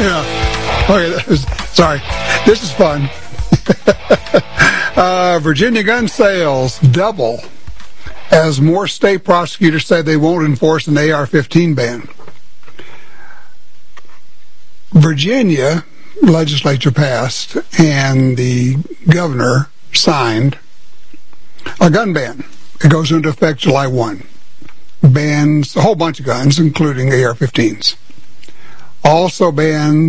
Yeah. Okay, sorry. This is fun. Virginia gun sales double as more state prosecutors say they won't enforce an AR-15 ban. Virginia legislature passed and the governor signed a gun ban. It goes into effect July 1. Bans a whole bunch of guns, including AR-15s. Also bans